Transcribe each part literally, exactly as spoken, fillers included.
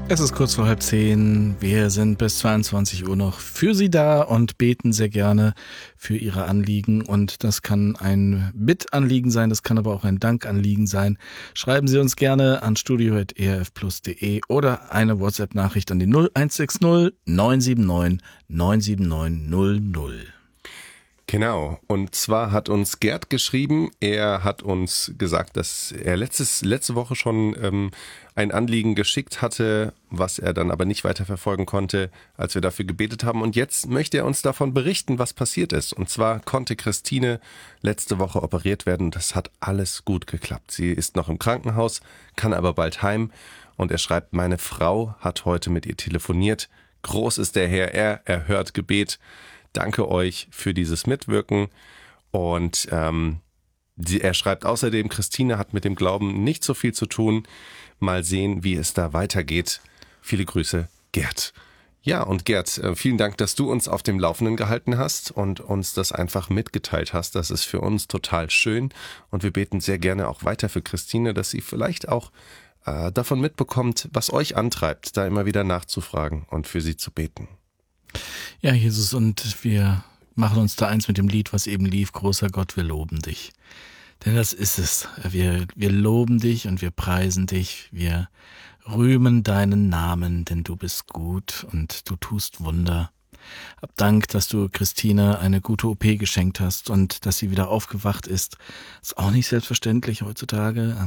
Es ist kurz vor halb zehn. Wir sind bis zweiundzwanzig Uhr noch für Sie da und beten sehr gerne für Ihre Anliegen. Und das kann ein Bittanliegen sein, das kann aber auch ein Dankanliegen sein. Schreiben Sie uns gerne an studio at e r f plus punkt d e oder eine WhatsApp-Nachricht an die null eins sechs null neun sieben neun neun sieben neun null null. Genau, und zwar hat uns Gerd geschrieben, er hat uns gesagt, dass er letztes, letzte Woche schon ähm, ein Anliegen geschickt hatte, was er dann aber nicht weiter verfolgen konnte, als wir dafür gebetet haben. Und jetzt möchte er uns davon berichten, was passiert ist. Und zwar konnte Christine letzte Woche operiert werden. Das hat alles gut geklappt. Sie ist noch im Krankenhaus, kann aber bald heim. Und er schreibt, meine Frau hat heute mit ihr telefoniert. Groß ist der Herr, er erhört Gebet. Danke euch für dieses Mitwirken. Und ähm, die, er schreibt außerdem, Christine hat mit dem Glauben nicht so viel zu tun. Mal sehen, wie es da weitergeht. Viele Grüße, Gerd. Ja, und Gerd, äh, vielen Dank, dass du uns auf dem Laufenden gehalten hast und uns das einfach mitgeteilt hast. Das ist für uns total schön. Und wir beten sehr gerne auch weiter für Christine, dass sie vielleicht auch äh, davon mitbekommt, was euch antreibt, da immer wieder nachzufragen und für sie zu beten. Ja, Jesus, und wir machen uns da eins mit dem Lied, was eben lief, großer Gott, wir loben dich. Denn das ist es. Wir, wir loben dich und wir preisen dich. Wir rühmen deinen Namen, denn du bist gut und du tust Wunder. Hab Dank, dass du Christine eine gute O P geschenkt hast und dass sie wieder aufgewacht ist. Ist auch nicht selbstverständlich heutzutage.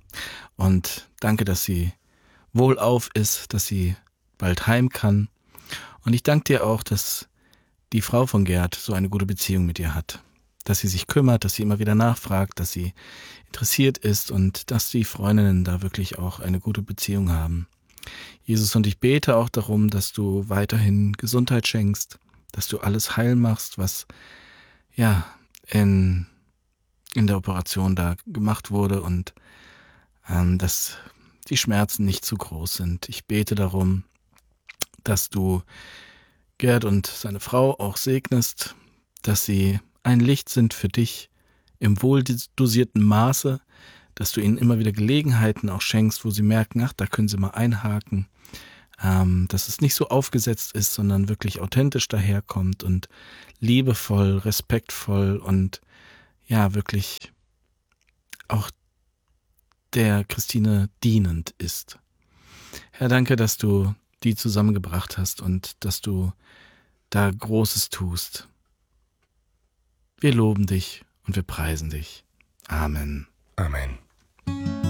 Und danke, dass sie wohlauf ist, dass sie bald heim kann. Und ich danke dir auch, dass die Frau von Gerd so eine gute Beziehung mit ihr hat. Dass sie sich kümmert, dass sie immer wieder nachfragt, dass sie interessiert ist und dass die Freundinnen da wirklich auch eine gute Beziehung haben. Jesus, und ich bete auch darum, dass du weiterhin Gesundheit schenkst, dass du alles heil machst, was ja in, in der Operation da gemacht wurde und ähm, dass die Schmerzen nicht zu groß sind. Ich bete darum, dass du Gerd und seine Frau auch segnest, dass sie ein Licht sind für dich im wohldosierten Maße, dass du ihnen immer wieder Gelegenheiten auch schenkst, wo sie merken, ach, da können sie mal einhaken, ähm, dass es nicht so aufgesetzt ist, sondern wirklich authentisch daherkommt und liebevoll, respektvoll und ja, wirklich auch der Christine dienend ist. Herr, danke, dass du die zusammengebracht hast und dass du da Großes tust. Wir loben dich und wir preisen dich. Amen. Amen.